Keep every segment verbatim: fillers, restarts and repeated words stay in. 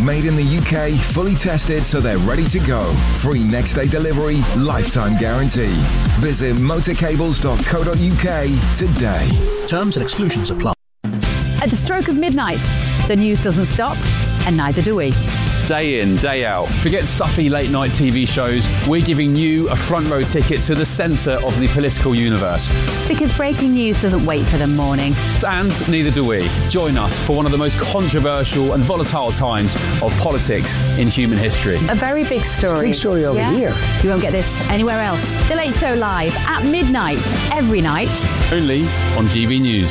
Made in the U K, fully tested so they're ready to go. Free next day delivery, lifetime guarantee. Visit motorcables dot co dot uk today. Terms and exclusions apply. At the stroke of midnight, the news doesn't stop, and neither do we. Day in, day out. Forget stuffy late night T V shows. We're giving you a front row ticket to the centre of the political universe. Because breaking news doesn't wait for the morning. And neither do we. Join us for one of the most controversial and volatile times of politics in human history. A very big story. Big story over yeah? here. You won't get this anywhere else. The Late Show live at midnight, every night. Only on G B News.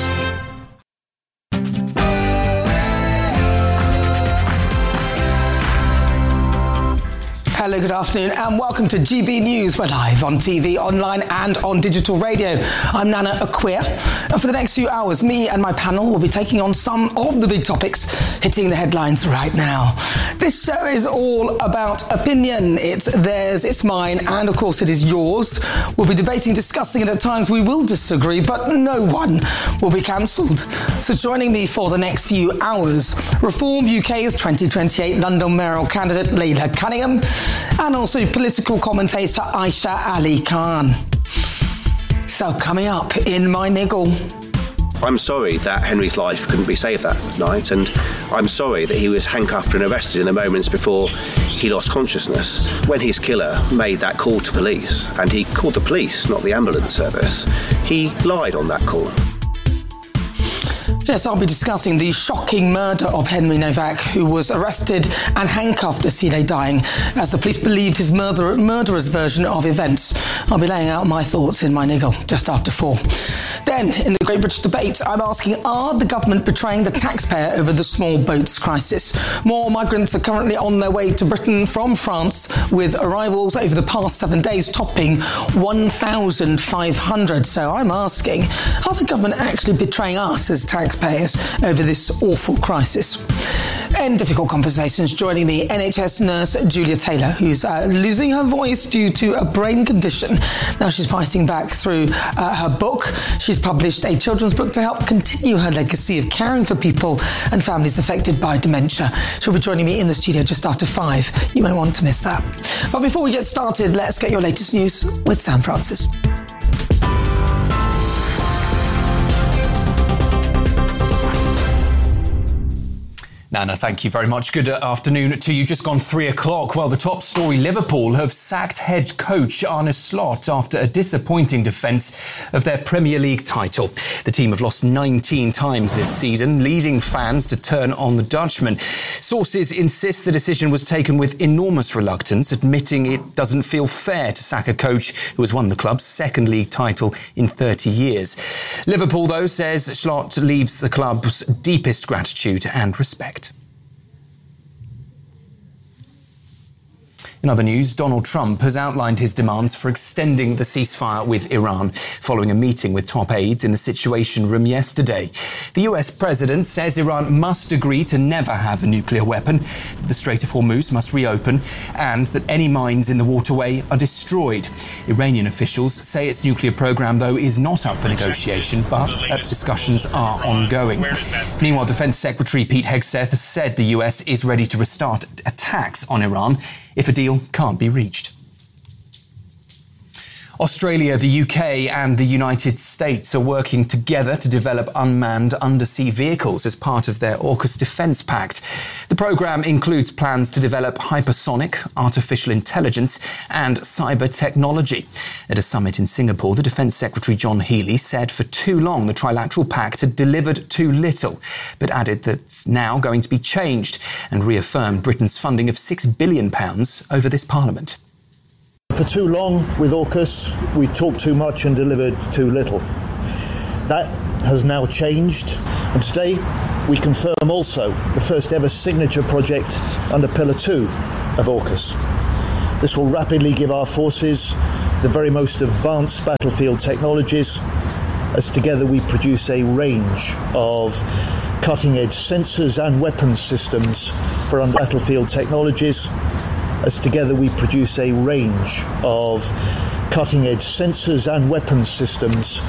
Hello, good afternoon, and welcome to G B News. We're live on T V, online and on digital radio. I'm Nana Akua. And for the next few hours, me and my panel will be taking on some of the big topics hitting the headlines right now. This show is all about opinion. It's theirs, it's mine, and of course it is yours. We'll be debating, discussing, and at times we will disagree, but no one will be cancelled. So joining me for the next few hours, Reform U K's twenty twenty-eight London mayoral candidate Leila Cunningham, and also political commentator Aisha Ali Khan. So coming up in my niggle. I'm sorry that Henry's life couldn't be saved that night, and I'm sorry that he was handcuffed and arrested in the moments before he lost consciousness. When his killer made that call to police, and he called the police, not the ambulance service, he lied on that call. Yes, I'll be discussing the shocking murder of Henry Novak, who was arrested and handcuffed as he lay dying, as the police believed his murder- murderer's version of events. I'll be laying out my thoughts in my niggle just after four. Then, in the Great British debate, I'm asking, are the government betraying the taxpayer over the small boats crisis? More migrants are currently on their way to Britain from France, with arrivals over the past seven days topping one thousand five hundred. So I'm asking, are the government actually betraying us as taxpayers over this awful crisis? In difficult conversations, joining me, N H S nurse Julia Taylor, who's uh, losing her voice due to a brain condition. Now she's fighting back through uh, her book. She's published a children's book to help continue her legacy of caring for people and families affected by dementia. She'll be joining me in the studio just after five. You may want to miss that. But before we get started, let's get your latest news with Sam Francis. Nana, thank you very much. Good afternoon to you. Just gone three o'clock. Well, the top story, Liverpool have sacked head coach Arne Slot after a disappointing defence of their Premier League title. The team have lost nineteen times this season, leading fans to turn on the Dutchman. Sources insist the decision was taken with enormous reluctance, admitting it doesn't feel fair to sack a coach who has won the club's second league title in thirty years. Liverpool, though, says Slot leaves the club's deepest gratitude and respect. In other news, Donald Trump has outlined his demands for extending the ceasefire with Iran following a meeting with top aides in the Situation Room yesterday. The U S president says Iran must agree to never have a nuclear weapon, that the Strait of Hormuz must reopen, and that any mines in the waterway are destroyed. Iranian officials say its nuclear program, though, is not up for negotiation, but that discussions are ongoing. Meanwhile, Defense Secretary Pete Hegseth has said the U S is ready to restart attacks on Iran if a deal can't be reached. Australia, the U K and the United States are working together to develop unmanned undersea vehicles as part of their AUKUS Defence Pact. The programme includes plans to develop hypersonic, artificial intelligence and cyber technology. At a summit in Singapore, the Defence Secretary John Healey said for too long the Trilateral Pact had delivered too little, but added that it's now going to be changed and reaffirmed Britain's funding of six billion pounds over this Parliament. For too long with AUKUS, we talked too much and delivered too little. That has now changed, and today we confirm also the first ever signature project under Pillar two of AUKUS. This will rapidly give our forces the very most advanced battlefield technologies, as together we produce a range of cutting-edge sensors and weapons systems for battlefield technologies, as together we produce a range of cutting-edge sensors and weapons systems